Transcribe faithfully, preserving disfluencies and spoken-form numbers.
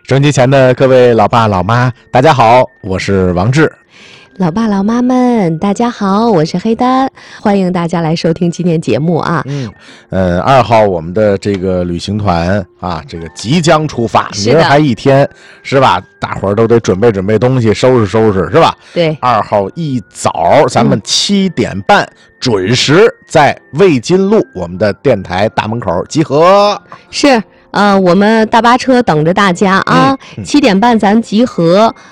收音机前的各位老爸老妈，大家好，我是王志。 老爸老妈们，大家好，我是黑丹，欢迎大家来收听今天节目啊。 嗯，呃，二号我们的这个旅行团啊，这个即将出发，明儿还一天，是吧？大伙儿都得准备准备东西，收拾收拾，是吧？ 对。 二号一早，咱们七点半准时在魏津路我们的电台大门口集合。 是。呃，我们大巴车等着大家啊，七、嗯嗯、点半咱集合。